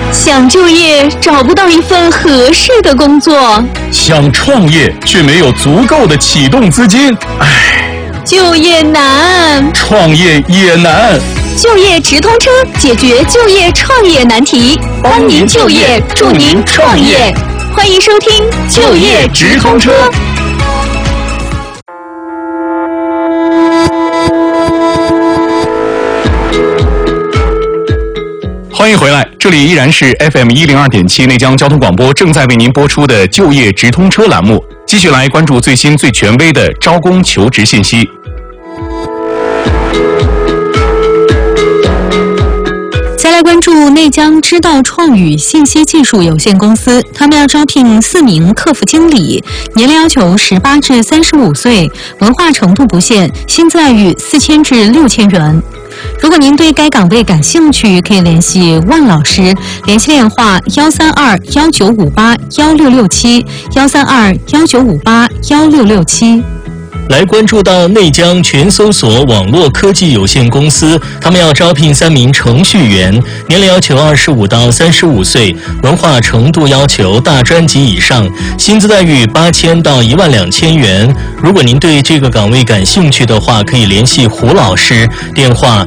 想就业找不到一份合适的工作， 想创业却没有足够的启动资金， 就业难， 创业也难。 就业直通车解决就业创业难题，帮您就业，助您创业。欢迎收听就业直通车。 欢迎回来，这里依然是 FM102.7 内江交通广播正在为您播出的就业直通车栏目，继续来关注最新最权威的招工求职信息。 再来关注内江知道创宇信息技术有限公司，他们要招聘4名客服经理，年龄要求18至35岁，文化程度不限，薪资待遇4000至6000元。如果您对该岗位感兴趣，可以联系万老师，联系电话132-1958-1667，132-1958-1667。 来关注到内江全搜索网络科技有限公司，他们要招聘3名程序员，年龄要求25到35岁，文化程度要求大专及以上，薪资待遇8000到12000元。如果您对这个岗位感兴趣的话，可以联系胡老师，电话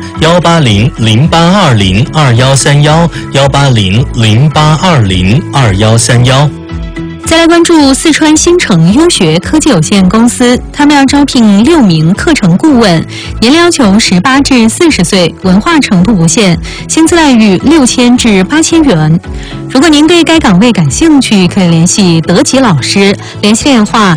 180-0820-2131，180-0820-2131。 再来关注四川新城优学科技有限公司，他们要招聘6名课程顾问，年龄要求18至40岁，文化程度不限，薪资待遇6000至8000元。如果您对该岗位感兴趣，可以联系德吉老师，联系电话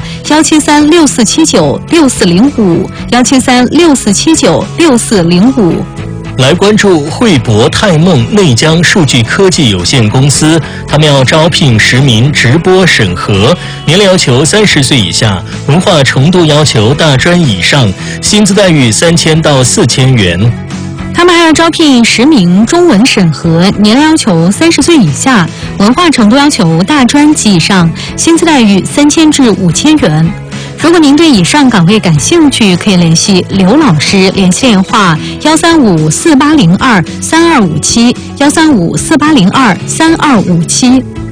17364796405，17364796405。 来关注汇博泰梦内江数据科技有限公司，他们要招聘10名直播审核，年龄要求30岁以下，文化程度要求大专以上，薪资待遇3000到4000元。 他们还要招聘10名中文审核，年龄要求30岁以下，文化程度要求大专及以上，薪资待遇3000至5000元。如果您对以上岗位感兴趣，可以联系刘老师，联系电话13548023257，13548023257。